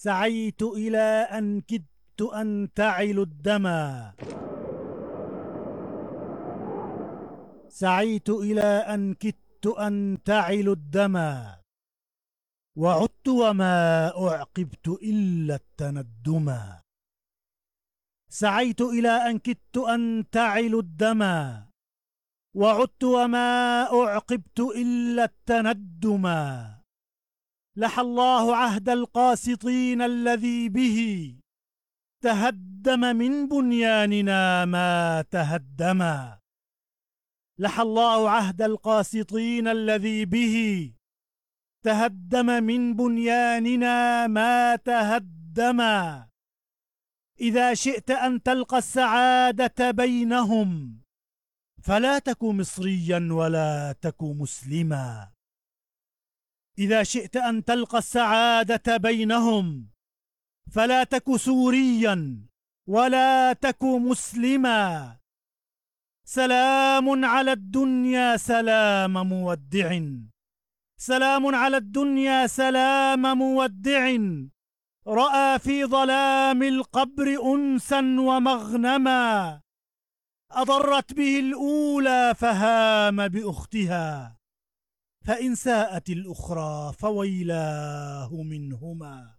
سعيت إلى أن كدت أن تعل الدما. سعيت إلى أن كدت أن تعل الدما، وعدت وما أعقبت إلا التندما. سعيت إلى أن كدت أن تعل الدما، وعدت وما أعقبت إلا التندما. لحى الله عهد القاسطين الذي به تهدم من بنياننا ما تهدما. لحى الله عهد القاسطين الذي به تهدم من بنياننا ما تهدما. إذا شئت أن تلقى السعادة بينهم فلا تك مصريا ولا تك مسلما. إذا شئت أن تلقى السعادة بينهم فلا تك سوريا ولا تك مسلما. سلام على الدنيا سلام مودع، سلام على الدنيا سلام مودع، رأى في ظلام القبر أنسا ومغنما. أضرت به الأولى فهام بأختها، فإن ساءت الأخرى فويلاه منهما.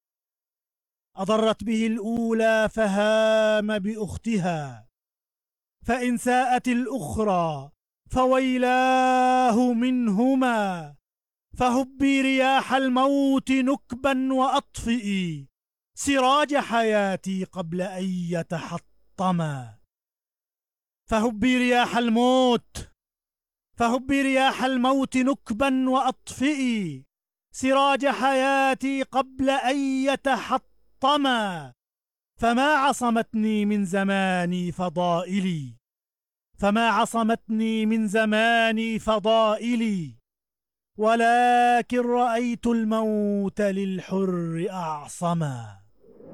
أضرت به الأولى فهام بأختها، فإن ساءت الأخرى فويلاه منهما. فهبي رياح الموت نكبا وأطفئي سراج حياتي قبل أن يتحطما. فهبي رياح الموت، فهبي رياح الموت نكبا وأطفئي سراج حياتي قبل أن يتحطما. فما عصمتني من زماني فضائلي، فما عصمتني من زماني فضائلي، ولكن رأيت الموت للحر أعصما.